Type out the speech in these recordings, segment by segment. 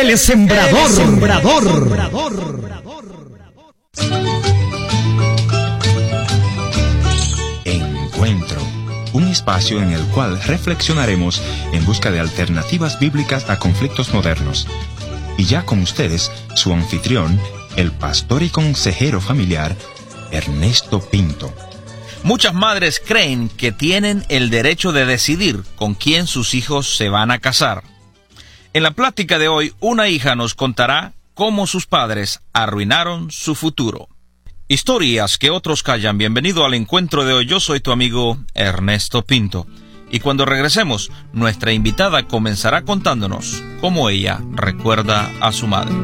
El Sembrador. Encuentro, un espacio en el cual reflexionaremos en busca de alternativas bíblicas a conflictos modernos. Y ya con ustedes, su anfitrión, el pastor y consejero familiar, Ernesto Pinto. Muchas madres creen que tienen el derecho de decidir con quién sus hijos se van a casar. En la plática de hoy, una hija nos contará cómo sus padres arruinaron su futuro. Historias que otros callan. Bienvenido al encuentro de hoy. Yo soy tu amigo Ernesto Pinto. Y cuando regresemos, nuestra invitada comenzará contándonos cómo ella recuerda a su madre.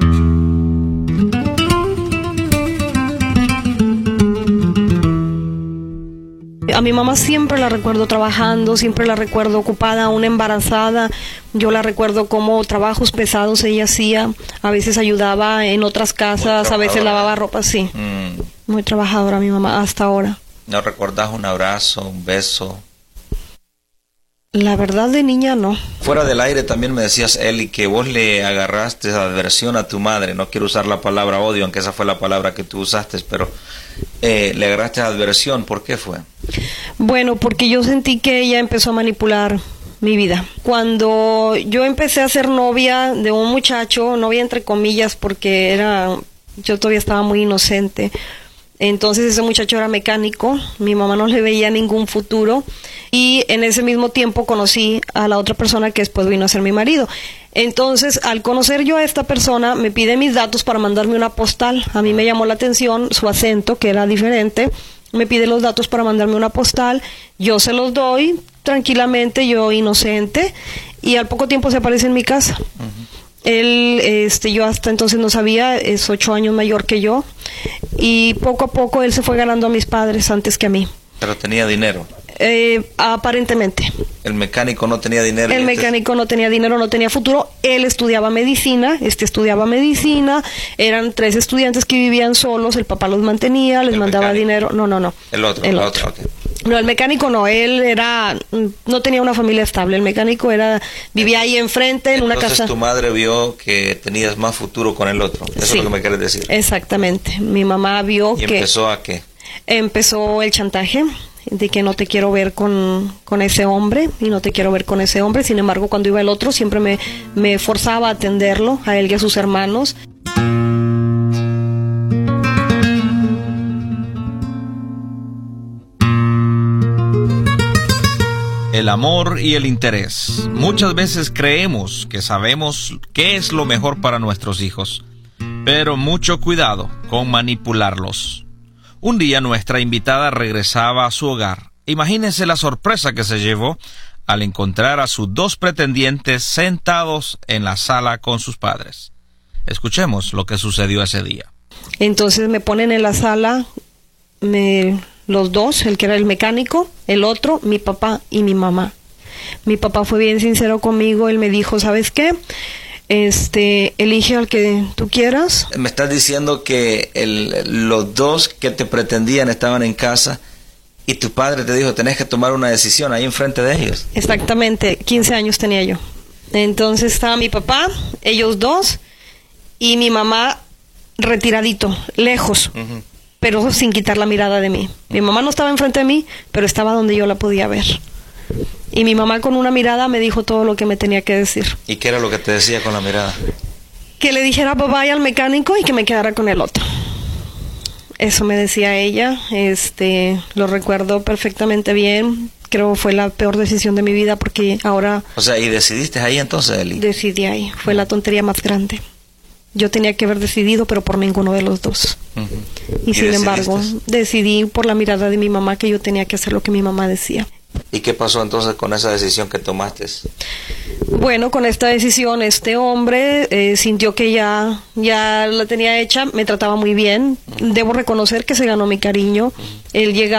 A mi mamá siempre la recuerdo trabajando, siempre la recuerdo ocupada, aún embarazada. Yo la recuerdo como trabajos pesados ella hacía. A veces ayudaba en otras casas, a veces lavaba ropa, sí. Muy trabajadora mi mamá hasta ahora. ¿No recordás un abrazo, un beso? La verdad, de niña no. Fuera del aire también me decías, Eli, que vos le agarraste adversión a tu madre. No quiero usar la palabra odio, aunque esa fue la palabra que tú usaste, pero le agarraste adversión. ¿Por qué fue? Bueno, porque yo sentí que ella empezó a manipular mi vida. Cuando yo empecé a ser novia de un muchacho, novia entre comillas, porque yo todavía estaba muy inocente. Entonces ese muchacho era mecánico, mi mamá no le veía ningún futuro y en ese mismo tiempo conocí a la otra persona que después vino a ser mi marido. Entonces, al conocer yo a esta persona, me pide mis datos para mandarme una postal. A mí me llamó la atención su acento, que era diferente. Me pide los datos para mandarme una postal, yo se los doy tranquilamente, yo inocente, y al poco tiempo se aparece en mi casa. Él, yo hasta entonces no sabía, es 8 años mayor que yo, y poco a poco él se fue ganando a mis padres antes que a mí. ¿Pero tenía dinero? Aparentemente. ¿El mecánico no tenía dinero? El mecánico no tenía dinero, no tenía futuro. Él estudiaba medicina, estudiaba medicina. Eran 3 estudiantes que vivían solos. El papá los mantenía, les mandaba dinero. No. El otro. Okay. No, el mecánico no. Él no tenía una familia estable. El mecánico vivía ahí enfrente en una casa. Entonces tu madre vio que tenías más futuro con el otro. Eso Sí, es lo que me quieres decir. Exactamente. Mi mamá vio ¿Y empezó a qué? Empezó el chantaje de que no te quiero ver con ese hombre y no te quiero ver con ese hombre. Sin embargo, cuando iba el otro siempre me forzaba a atenderlo, a él y a sus hermanos. El amor y el interés. Muchas veces creemos que sabemos qué es lo mejor para nuestros hijos, pero mucho cuidado con manipularlos. Un día nuestra invitada regresaba a su hogar. Imagínense la sorpresa que se llevó al encontrar a sus 2 pretendientes sentados en la sala con sus padres. Escuchemos lo que sucedió ese día. Entonces me ponen en la sala los 2, el que era el mecánico, el otro, mi papá y mi mamá. Mi papá fue bien sincero conmigo, él me dijo, ¿sabes qué? Elige al que tú quieras. Me estás diciendo que los 2 que te pretendían estaban en casa y tu padre te dijo, tenés que tomar una decisión ahí enfrente de ellos. Exactamente, 15 años tenía yo. Entonces estaba mi papá, ellos 2, y mi mamá retiradito, lejos, pero sin quitar la mirada de mí. Mi mamá no estaba enfrente de mí, pero estaba donde yo la podía ver. Y mi mamá con una mirada me dijo todo lo que me tenía que decir. ¿Y qué era lo que te decía con la mirada? Que le dijera bye al mecánico y que me quedara con el otro. Eso me decía ella. Lo recuerdo perfectamente bien. Creo que fue la peor decisión de mi vida porque ahora... O sea, ¿y decidiste ahí entonces, Eli? Decidí ahí. Fue la tontería más grande. Yo tenía que haber decidido, pero por ninguno de los 2. Y sin embargo, decidí por la mirada de mi mamá que yo tenía que hacer lo que mi mamá decía. ¿Y qué pasó entonces con esa decisión que tomaste? Bueno, con esta decisión, este hombre sintió que ya la tenía hecha, me trataba muy bien. Debo reconocer que se ganó mi cariño. Él llega